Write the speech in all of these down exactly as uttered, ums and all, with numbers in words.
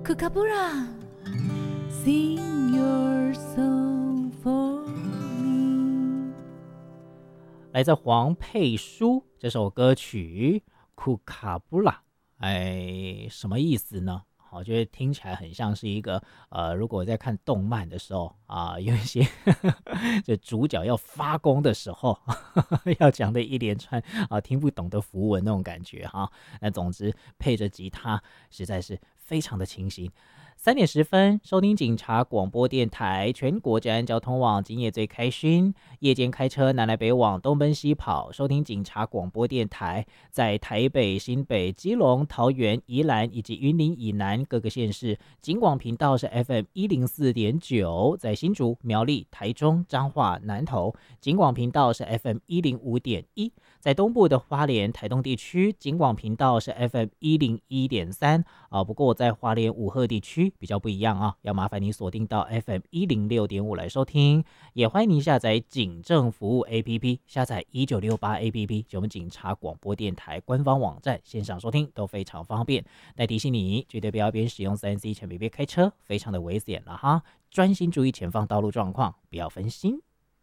Kookaburra, sing your song for me。 来自黄佩书这首歌曲《库卡布拉》，哎，什么意思呢？我觉得听起来很像是一个呃，如果在看动漫的时候啊，有一些这主角要发功的时候要讲的一连串啊听不懂的符文那种感觉哈。那总之配着吉他，实在是非常的清新。三点十分，收听警察广播电台，全国治安交通网，今夜最开心。夜间开车南来北往，东奔西跑，收听警察广播电台，在台北、新北、基隆、桃园、宜兰以及云林以南各个县市，警广频道是 F M 一零四点九，在新竹、苗栗、台中、彰化、南投，警广频道是 F M 一零五点一。在东部的花莲、台东地区，警广频道是 F M 一零一点三啊。不过在花莲五鹤地区比较不一样啊，要麻烦你锁定到 F M 一零六点五来收听。也欢迎您下载警政服务 A P P， 下载一九六八 A P P， 就我们警察广播电台官方网站，线上收听都非常方便。再提醒你，绝对不要边使用 三 C 产品边开车，非常的危险了哈，专心注意前方道路状况，不要分心。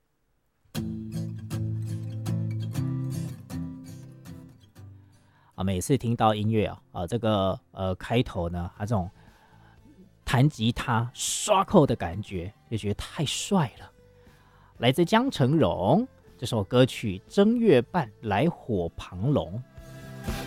啊，每次听到音乐啊，啊这个呃开头呢，啊这种弹吉他刷扣的感觉，就觉得太帅了。来自江成荣这首歌曲《正月半来火庞龙》，